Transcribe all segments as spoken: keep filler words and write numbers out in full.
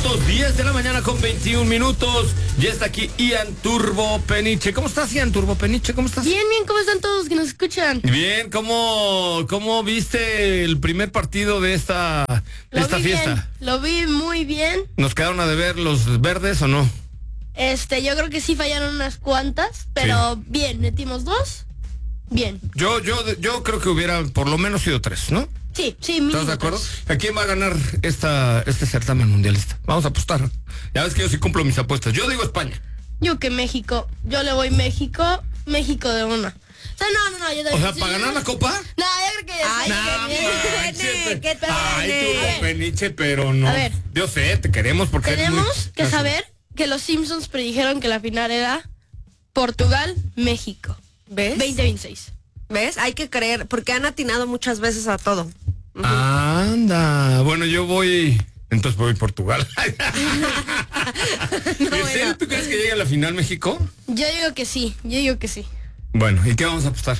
minutos, diez de la mañana con veintiún minutos. Ya está aquí Ian Turbo Peniche. ¿Cómo estás, Ian Turbo Peniche? ¿Cómo estás? Bien, bien, ¿cómo están todos que nos escuchan? Bien, ¿cómo, cómo viste el primer partido de esta, de Lo esta vi fiesta? bien, lo vi muy bien. ¿Nos quedaron a deber los verdes o no? Este, yo creo que sí fallaron unas cuantas, pero Sí. bien, metimos dos. Bien. Yo, yo, yo creo que hubiera por lo menos sido tres, ¿no? Sí, sí, mínimo ¿Estás de acuerdo? tres. ¿A quién va a ganar esta, este certamen mundialista? Vamos a apostar. Ya ves que yo sí cumplo mis apuestas. Yo digo España. Yo que México, yo le voy México, México de una. O sea, no, no, no, yo O sea, sí, ¿para yo- ganar la copa? No, yo creo que Ay, sí. No, ¿qué tiene? manches. ¿Qué tiene? Ay, A Turbo ver. Peniche, pero no. A ver. Yo sé, te queremos porque eres Tenemos muy- que saber que los Simpsons predijeron que la final era Portugal-México. ¿Ves? veinte veintiséis. ¿Ves? Hay que creer, porque han atinado muchas veces a todo. Anda. Bueno, yo voy. Entonces voy a Portugal. ¿En bueno. serio tú crees que llegue a la final México? Yo digo que sí, yo digo que sí. Bueno, ¿y qué vamos a apostar?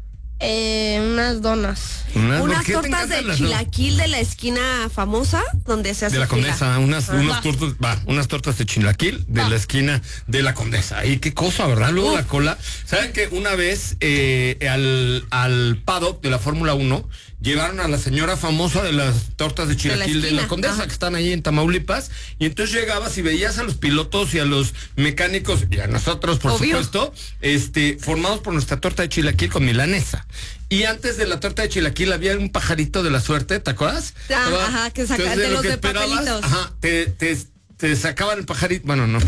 Eh, unas donas. Unas, ¿por Unas qué te tortas encantan de las chilaquil de la esquina famosa donde se hace De la fila. Condesa, unas, unas Va. tortas, va, unas tortas de chilaquil de Va. la esquina de la Condesa. Y qué cosa, ¿verdad? Luego Uf. la cola. ¿Saben que una vez eh, al, al paddock de la Fórmula uno llevaron a la señora famosa de las tortas de chilaquil de la, esquina, Condesa, ajá. que están ahí en Tamaulipas? Y entonces llegabas y veías a los pilotos y a los mecánicos y a nosotros, por Obvio. supuesto, este, formados por nuestra torta de chilaquil con milanesa. Y antes de la torta de chilaquil había un pajarito de la suerte, ¿te acuerdas? Ah, ¿Verdad? ajá, que saca- Entonces, de lo los que de esperabas, papelitos. Ajá, te, te, te sacaban el pajarito, bueno, no.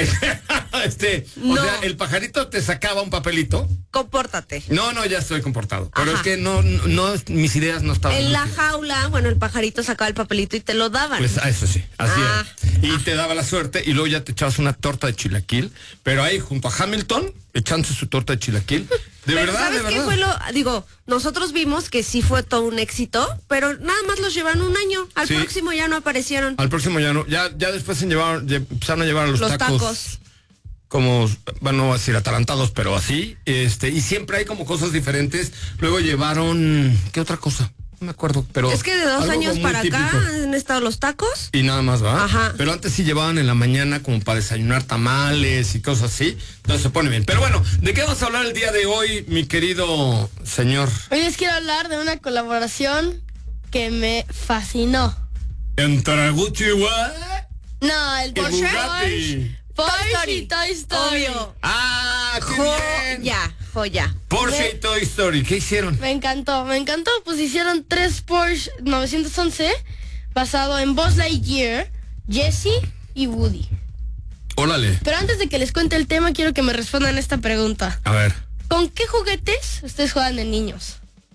Este, o No. sea, el pajarito te sacaba un papelito. Compórtate. No, no, ya estoy comportado. Pero Ajá. es que no, no, no, Ah, mis ideas no estaban. En la lúcidas. jaula, bueno, el pajarito sacaba el papelito y te lo daban. Pues a eso sí, así Ah. era. Y te daba la suerte y luego ya te echabas una torta de chilaquil, pero ahí junto a Hamilton, echándose su torta de chilaquil. De Pero verdad, ¿sabes de qué verdad. fue lo? Digo, nosotros vimos que sí fue todo un éxito, pero nada más los llevan un año. Al Sí. próximo ya no aparecieron. Al próximo ya no, ya, ya después se llevaron, lle- empezaron a llevar a los, Los tacos, tacos. como, bueno, no voy a decir atarantados, pero así, este, y siempre hay como cosas diferentes. Luego llevaron, ¿qué otra cosa? No me acuerdo, pero. Es que de dos algo años muy para acá típico. han estado los tacos. Y nada más, ¿va? Ajá. Pero antes sí llevaban en la mañana como para desayunar tamales y cosas así. Entonces se pone bien. Pero bueno, ¿de qué vamos a hablar el día de hoy, mi querido señor? Hoy les quiero hablar de una colaboración que me fascinó. Entre Gucci y what? No, el Y Porsche. Bugatti. Porsche Story. y Toy Story. Obvio. Ah, qué bien. Joya, joya. Porsche y Toy Story, ¿qué hicieron? Me encantó, me encantó. Pues hicieron tres Porsche novecientos once basado en Buzz Lightyear, Jessie y Woody. Órale. Pero antes de que les cuente el tema, quiero que me respondan esta pregunta. A ver. ¿Con qué juguetes ustedes juegan de niños?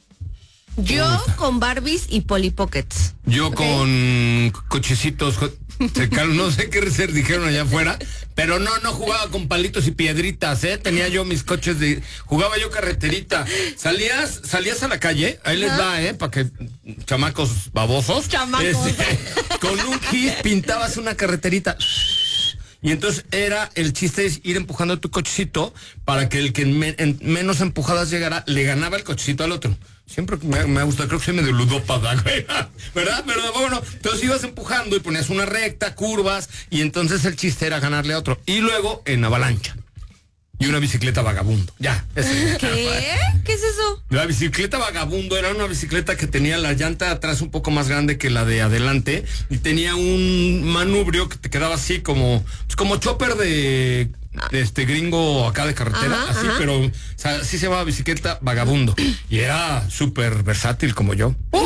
Yo con Barbies y Polly Pockets. Yo Ok. con cochecitos, co- se cal- no sé qué ser dijeron allá afuera, pero no, no jugaba con palitos y piedritas, ¿eh? Tenía yo mis coches de, jugaba yo carreterita. Salías, salías a la calle, ahí les Ajá. va, ¿eh? Para que, chamacos babosos. Chamacos. Este, con un kit pintabas una carreterita. Y entonces era, el chiste es ir empujando tu cochecito para que el que en, me- en menos empujadas llegara, le ganaba el cochecito al otro. Siempre me, me gusta, creo que soy medio ludópata, güey. ¿Verdad? Pero bueno, entonces ibas empujando y ponías una recta, curvas, y entonces el chiste era ganarle a otro. Y luego en avalancha. Y una bicicleta vagabundo. Ya, eso. ¿Qué? ¿Qué es eso? La bicicleta vagabundo era una bicicleta que tenía la llanta de atrás un poco más grande que la de adelante y tenía un manubrio que te quedaba así como, pues como chopper de, de este gringo acá de carretera, Ajá, así, ajá. pero o sea, así se llamaba bicicleta vagabundo y era súper versátil como yo. Oh,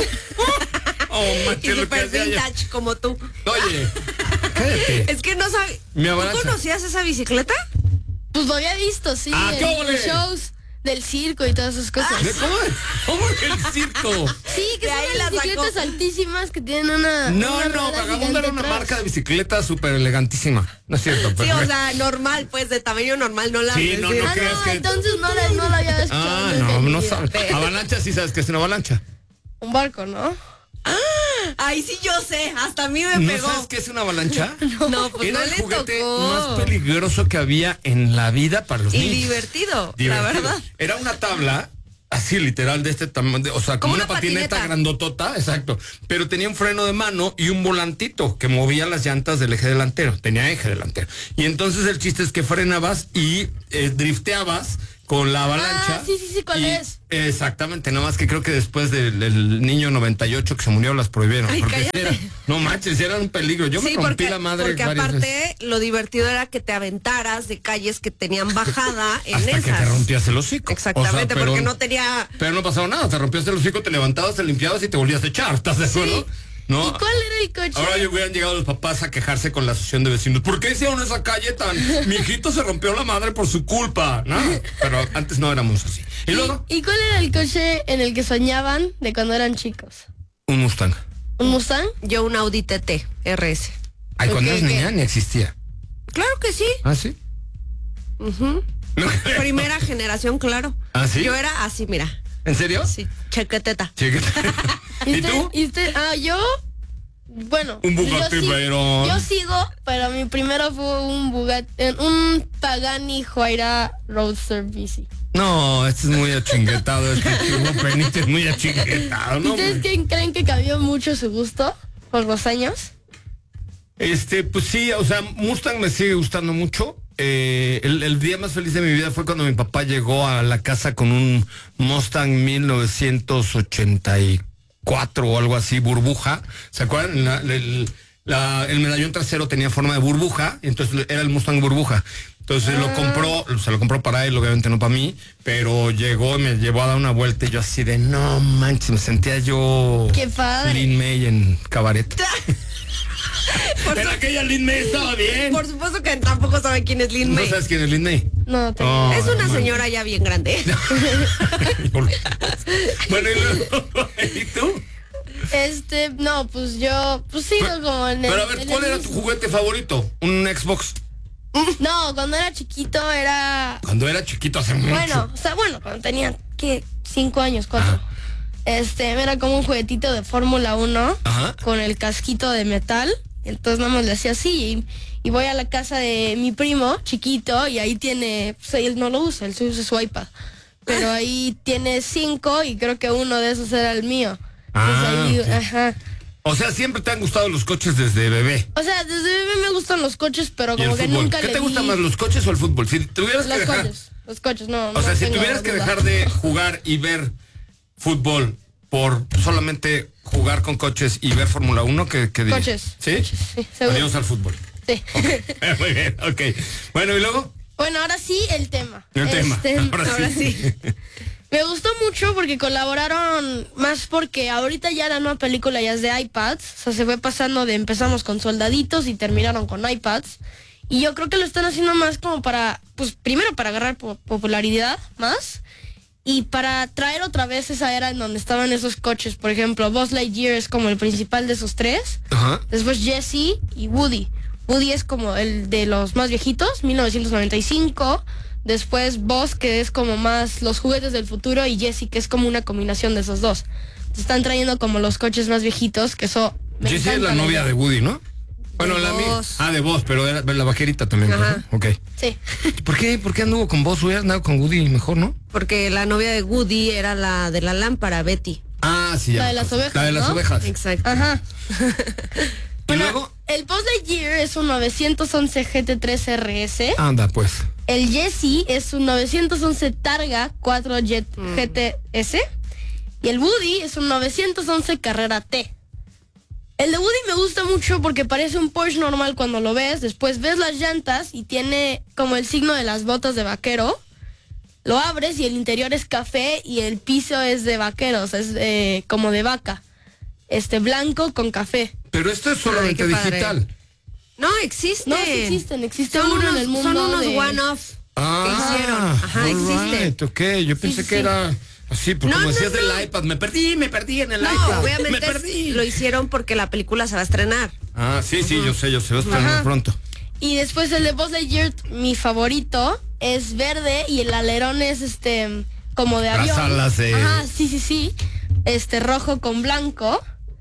Y manches, lo que super hacía yo. vintage como tú. Oye, cállate. Es que no sabes. Mi ¿Tú avalancha. conocías esa bicicleta? Pues lo había visto, sí, Ah, en ¿qué ole? los shows del circo y todas esas cosas. ¿De ¿Cómo, ¿Cómo que el circo? Sí, que De son ahí las la sacó. bicicletas altísimas que tienen una. No, una no, rueda Vagabundo gigante era una atrás. marca de bicicleta súper elegantísima. No es cierto, pero. Sí, o sea, normal, pues de tamaño normal, no la Sí, hables, no, ¿sí? no Ah, creas no, que- entonces no, la, no la había escuchado. Ah, nunca no, en mi no vida. sabes. Avalancha sí sabes que es una avalancha. Un barco, ¿no? Ay, sí, yo sé, hasta a mí me ¿No pegó. sabes qué es una avalancha? No, pues Era no el le juguete tocó. más peligroso que había en la vida para los Y niños. divertido, Divertido. la verdad. Era una tabla Así, literal, de este tamaño, o sea, como, Como una, una patineta, patineta. grandotota, exacto. Pero tenía un freno de mano y un volantito que movía las llantas del eje delantero. Tenía eje delantero. Y entonces el chiste es que frenabas y eh, drifteabas con la avalancha. Ah, sí, sí, sí, ¿cuál y, es? Exactamente, nada más que creo que después del, del niño noventa y ocho que se murió las prohibieron. Ay, porque cállate. era, no manches, eran un peligro. Yo Sí, me rompí porque, la madre porque varias aparte veces. lo divertido era que te aventaras de calles que tenían bajada en Hasta esas. que te rompías el hocico. Exactamente, O sea, pero- porque no tenía... Pero no pasaba nada, te rompías el hocico, te levantabas, te limpiabas y te volvías a echar, ¿estás de acuerdo? No. ¿Y cuál era el coche? Ahora ya hubieran llegado los papás a quejarse con la asociación de vecinos. ¿Por qué hicieron esa calle tan? Mi hijito se rompió la madre por su culpa. No, pero antes no éramos así. ¿Y luego? ¿Y cuál era el coche en el que soñaban de cuando eran chicos? Un Mustang. ¿Un Mustang? Yo un Audi T T R S. Ay, cuando Ok, eras niña ¿qué? ni existía. Claro que sí. ¿Ah, sí? Ujú. No creo. Primera generación, claro. ¿Ah, sí? Yo era así, mira. ¿En serio? Sí, chequeteta. Chiquita. ¿Y usted- tú? ¿Y usted? Ah, yo... Bueno, Un Bugatti yo, sí- Veyron. yo sigo, pero mi primero fue un Bugatti, eh, un Pagani Huayra Roadster bici. No, este es muy achinguetado, este chivo penite es muy achinguetado, ¿no? ¿Ustedes qué creen que cambió mucho su gusto por los años? Este, pues sí, o sea, Mustang me sigue gustando mucho. Eh, el, el día más feliz de mi vida fue cuando mi papá llegó a la casa con un Mustang mil novecientos ochenta y cuatro o algo así, burbuja. ¿Se acuerdan? La- el, la- el medallón trasero tenía forma de burbuja, y entonces era el Mustang burbuja. Entonces lo compró, se lo compró para él, obviamente no para mí, pero llegó y me llevó a dar una vuelta y yo así de, no manches, me sentía yo... ¡Qué padre! Lin May en Cabaret. Por, En su- aquella Lin May estaba bien. por supuesto que tampoco sabe quién es Lin ¿No May. sabes quién es Lin May? No, tengo. Oh, Es una man. señora ya bien grande. Bueno, ¿y luego? ¿Y tú? Este, no, pues yo, pues sigo como en el... Pero a ver, en ¿cuál el era tu mismo. juguete favorito? ¿Un Xbox? No, cuando era chiquito era... Cuando era chiquito hace mucho. Bueno, o sea, bueno, cuando tenía, ¿qué? Cinco años, cuatro. Este, era como un juguetito de Fórmula uno Ajá. con el casquito de metal. Entonces nada más le hacía así y, y voy a la casa de mi primo, chiquito, y ahí tiene, pues él no lo usa, él se usa su iPad. Pero ahí tiene cinco y creo que uno de esos era el mío. Entonces Ah, ahí, ok. ajá. O sea, siempre te han gustado los coches desde bebé. O sea, desde bebé me gustan los coches, pero ¿Y el como que fútbol? nunca ¿Qué le te gusta di- más, los coches o el fútbol? Si tuvieras Los que dejar... coches, los coches, no. O no sea, si tengo tuvieras que duda. dejar de jugar y ver fútbol por solamente jugar con coches y ver Fórmula uno, ¿qué, qué dirías? Coches. ¿Sí? Coches, sí, seguro. Adiós al fútbol. Sí. Muy bien, ok. Bueno, ¿y luego? Bueno, ahora sí el tema. El tema. Este, Ahora, ahora sí. Me gustó mucho porque colaboraron más porque ahorita ya la nueva película ya es de iPads, o sea, se fue pasando de empezamos con soldaditos y terminaron con iPads. Y yo creo que lo están haciendo más como para, pues primero para agarrar po- popularidad más y para traer otra vez esa era en donde estaban esos coches. Por ejemplo, Buzz Lightyear es como el principal de esos tres. Ajá. Después Jessie y Woody. Woody es como el de los más viejitos, mil novecientos noventa y cinco. Después Buzz, que es como más los juguetes del futuro, y Jessie, que es como una combinación de esos dos. Se están trayendo como los coches más viejitos, que eso me Jessie es encanta la novia de Woody, ¿no? Bueno, De la mía. Buzz. Ah, de Buzz, pero era la vaquerita también. Ajá. ¿no? Ok. Sí. ¿Por qué? ¿Por qué anduvo con Buzz? Hubieras andado con Woody mejor, ¿no? Porque la novia de Woody era la de la lámpara, Betty. Ah, sí, ya. La me de las acuerdo. ovejas, La de las ¿no? ovejas. Exacto. Ajá. ¿Y Bueno, luego? el Buzz Lightyear es un novecientos once G T tres R S. Anda, pues. El Jessie es un novecientos once Targa cuatro Jet G T S. Y el Woody es un novecientos once Carrera T. El de Woody me gusta mucho porque parece un Porsche normal cuando lo ves. Después ves las llantas y tiene como el signo de las botas de vaquero. Lo abres y el interior es café y el piso es de vaqueros, es eh, como de vaca. Este blanco con café. Pero esto es solamente Ay, qué padre. digital. No, existen. No, sí existen, existe Son uno unos, en el mundo son unos de- one-off Ah, que hicieron. Ajá, all existen. right, ok, yo pensé sí, que sí. era así, porque No, como no, decías no. del iPad, me perdí, me perdí en el No, iPad. Me obviamente perdí. lo hicieron porque la película se va a estrenar. Ah, sí, sí, yo sé, yo sé, va a estrenar Ajá. pronto. Y después el de Buzz Lightyear, mi favorito, es verde y el alerón es este como de Las avión. alas de- Ajá, sí, sí, sí. Este rojo con blanco.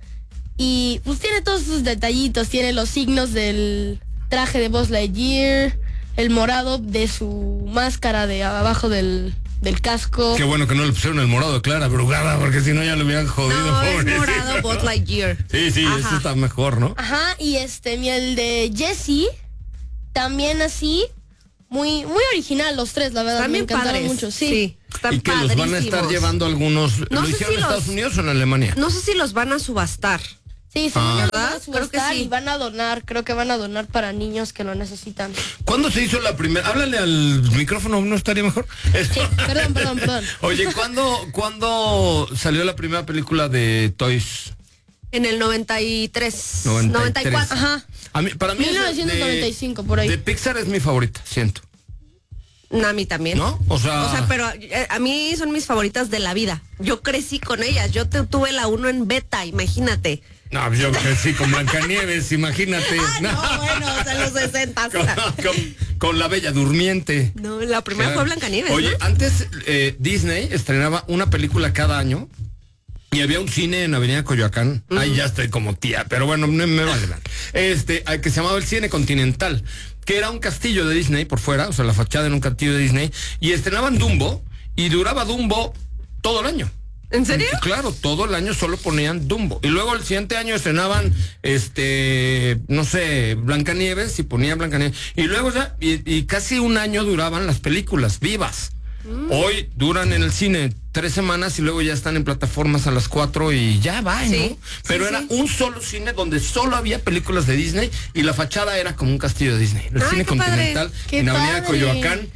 Y pues tiene todos sus detallitos, tiene los signos del traje de Buzz Lightyear, el morado de su máscara de abajo del del casco. Qué bueno que no le pusieron el morado de Clara Brugada, porque si no ya lo hubieran jodido. No, es pobrecito. morado Buzz Lightyear. Sí, sí, Ajá. ese está mejor, ¿no? Ajá, y este, mi el de Jessie, también así, muy, muy original los tres, la verdad, Están me bien encantaron padres. mucho, sí. Sí, están Y que los van a estar padrísimos. llevando algunos. No ¿Lo sé hicieron si en los- Estados Unidos o en Alemania? No sé si los van a subastar. Sí, según Ah. yo los van a ¿Verdad? Creo que subastar sí. y van a donar, creo que van a donar para niños que lo necesitan. ¿Cuándo se hizo la primera? Háblale al micrófono, ¿no estaría mejor? Sí, perdón, perdón, perdón. Oye, ¿cuándo, ¿cuándo salió la primera película de Toys? En el noventa y tres. noventa y tres. noventa y cuatro. Ajá. A mí, para mí mil novecientos noventa y cinco, de, por ahí. de Pixar es mi favorita, siento. A mí también. ¿No? O sea, O sea, pero eh, a mí son mis favoritas de la vida. Yo crecí con ellas. Yo te, tuve la uno en beta, imagínate. no, yo crecí con Blancanieves, imagínate. Ah, no, bueno, o sea, en los sesenta. con, con- con la Bella Durmiente. No, la primera Claro. fue Blancanieves. Oye, ¿no? antes eh, Disney estrenaba una película cada año y había un cine en Avenida Coyoacán. Ahí ya estoy como tía, pero bueno, no me vale mal. Este, al que se llamaba el Cine Continental, que era un castillo de Disney por fuera, o sea, la fachada en un castillo de Disney, y estrenaban Dumbo y duraba Dumbo todo el año. ¿En serio? Claro, todo el año solo ponían Dumbo. Y luego el siguiente año estrenaban, este, no sé, Blancanieves y ponían Blancanieves. Y luego ya, y, y casi un año duraban las películas vivas. Hoy duran en el cine tres semanas y luego ya están en plataformas a las cuatro y ya va, ¿no? Sí, Pero sí, era sí. un solo cine donde solo había películas de Disney y la fachada era como un castillo de Disney. El Ay, cine qué padre. Continental Qué en Avenida padre. Coyoacán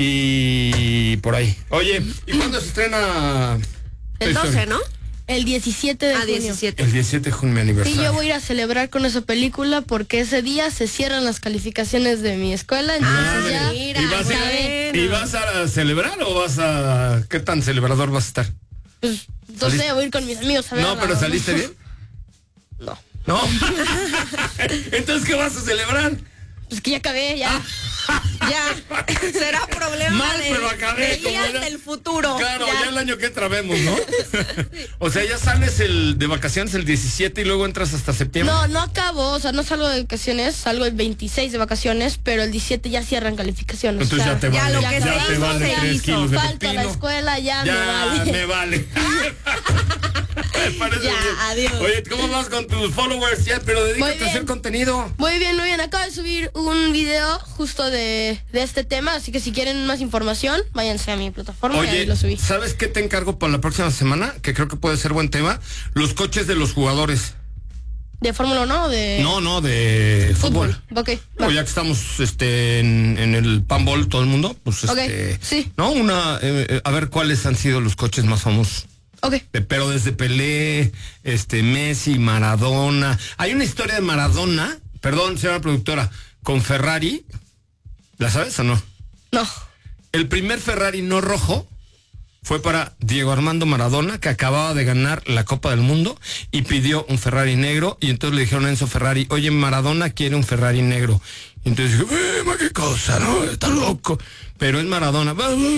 y por ahí. Oye, ¿y cuándo se estrena? El Toy Story? doce, ¿no? El diecisiete de A junio. diecisiete. El diecisiete de junio, mi Sí, aniversario. yo voy a ir a celebrar con esa película porque ese día se cierran las calificaciones de mi escuela, entonces Ah, ya mira, ¿Y vas, a, bueno. ¿Y vas a celebrar o vas a... ¿Qué tan celebrador vas a estar? pues, no ¿Saliste? sé, voy a ir con mis amigos a ver. No, pero ¿saliste bien? No. ¿No? Entonces, ¿qué vas a celebrar? Pues que ya acabé, ya. Ya. Será problema Mal, de, pero acabé, de como guías ya- del futuro. Claro, Ya. ya el año que entra vemos, ¿no? O sea, ya sales el de vacaciones el diecisiete y luego entras hasta septiembre. No, no acabo, o sea, no salgo de vacaciones, salgo el veintiséis de vacacionnes, pero el diecisiete ya cierran calificaciones. Entonces o sea, ya te ya vale, lo ya, que se te hizo, vale se tres hizo. kilos de falto a la pepino. escuela, ya, Ya, me vale. me vale. Me parece Ya, bien. adiós. Oye, ¿cómo vas con tus followers? Ya, pero dedícate Muy a bien. hacer contenido. Muy bien, muy bien. Acabo de subir un video justo de, de este tema, así que si quieren más información, váyanse a mi plataforma y ahí Oye, lo subí. ¿sabes qué te encargo para la próxima semana? Que creo que puede ser buen tema. Los coches de los jugadores. ¿De Fórmula uno o de No, no, de fútbol. Ok, O va. ya que estamos este, en, en el panball todo el mundo, pues Ok, este, sí. no, una, eh, eh, a ver cuáles han sido los coches más famosos. Ok. Eh, Pero desde Pelé, este, Messi, Maradona. Hay una historia de Maradona, perdón, señora productora, con Ferrari. ¿La sabes o no? No. El primer Ferrari no rojo fue para Diego Armando Maradona, que acababa de ganar la Copa del Mundo y pidió un Ferrari negro. Y entonces le dijeron a Enzo Ferrari, oye, Maradona quiere un Ferrari negro. Y entonces dijo, eh, ma, qué cosa, ¿no? Está loco. Pero es Maradona.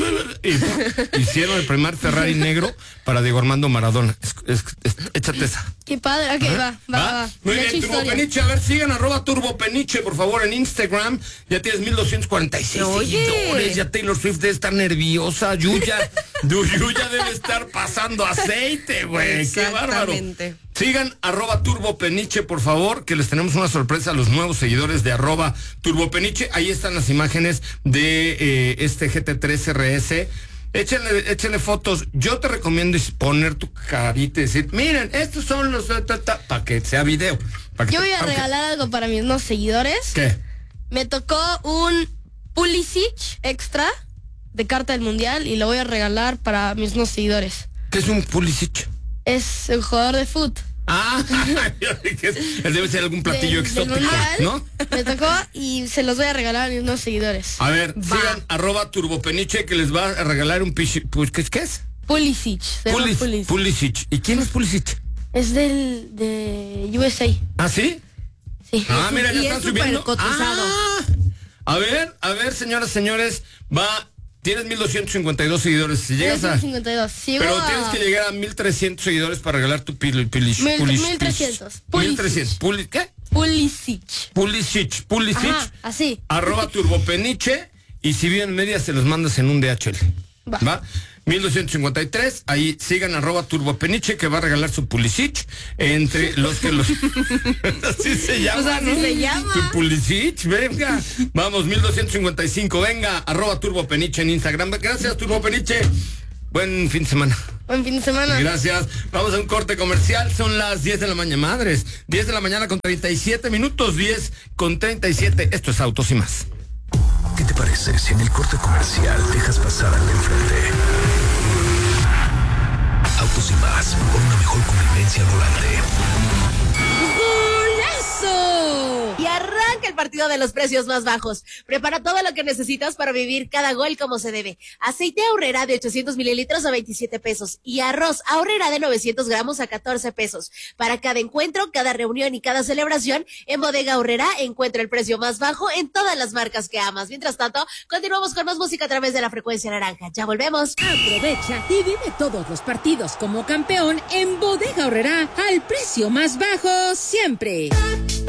Y hicieron el primer Ferrari negro para Diego Armando Maradona. Es- es- es- échate esa. Qué padre. Ok, va, va, ¿Va? va. Muy Le echo bien, historia. Turbopeniche. A ver, sigan arroba Turbopeniche, por favor, en Instagram. Ya tienes mil doscientos cuarenta y seis Oye. seguidores. Ya Taylor Swift debe estar nerviosa. Yuya, Du- Yuya debe estar pasando aceite, güey. Qué bárbaro. Exactamente. Sigan arroba Turbopeniche, por favor, que les tenemos una sorpresa a los nuevos seguidores de arroba Turbopeniche. Ahí están las imágenes de eh, este G T tres R S. Échenle, échenle fotos. Yo te recomiendo is- poner tu carita y decir, miren, estos son los... para que sea video. pa' que Yo te- voy a aunque- regalar algo para mis nuevos seguidores. ¿Qué? Me tocó un Pulisic extra de carta del mundial y lo voy a regalar para mis nuevos seguidores. ¿Qué es un Pulisic? Es el jugador de fútbol. Ah, yo dije, es- debe ser algún platillo del- del exótico, mundial. ¿no? Me tocó y se los voy a regalar a mis nuevos seguidores. A ver, Va. sigan arroba Turbopeniche, que les va a regalar un pichi... pues, ¿Qué, qué es? Pulisic. se llama Pulis- Pulisic. Pulisic. ¿Y quién es Pulisic? Es del de U S A. ¿Ah, sí? Sí. Ah, mira, ya y están es súper subiendo. cotizado. Ah, a ver, a ver, señoras, señores, va, tienes mil doscientos cincuenta y dos seguidores. Si llegas a... cincuenta y dos. Sigo Pero a tienes que llegar a mil trescientos seguidores para regalar tu pili, pilish, Mil- pulish, mil trescientos. pilish. mil trescientos. Puli- ¿Qué? Pulisic. Pulisic. Pulisic. Ajá, así. Arroba Turbopeniche. Y si bien media se los mandas en un D H L. Va. ¿Va? mil doscientos cincuenta y tres, ahí sigan arroba turbopeniche que va a regalar su Pulisic entre los que los... así se llama, O sea, así ¿no? se llama. Tu Pulisic, venga. Vamos, mil doscientos cincuenta y cinco, venga, arroba turbopeniche en Instagram. Gracias, turbopeniche. Buen fin de semana. Buen fin de semana. Gracias. Vamos a un corte comercial. Son las diez de la mañana, madres. diez de la mañana con treinta y siete minutos. diez con treinta y siete. Esto es Autos y Más. ¿Qué te parece si en el corte comercial dejas pasar al de enfrente? Autos y Más, por una mejor convivencia al volante. ¡Golazo! Y arranca el partido de los precios más bajos. Prepara todo lo que necesitas para vivir cada gol como se debe. Aceite Aurrera de ochocientos mililitros a veintisiete pesos. Y arroz Aurrera de novecientos gramos a catorce pesos. Para cada encuentro, cada reunión y cada celebración, en Bodega Aurrera encuentra el precio más bajo en todas las marcas que amas. Mientras tanto, continuamos con más música a través de la frecuencia naranja. Ya volvemos. Aprovecha y vive todos los partidos como campeón en Bodega Aurrera al precio más bajo siempre.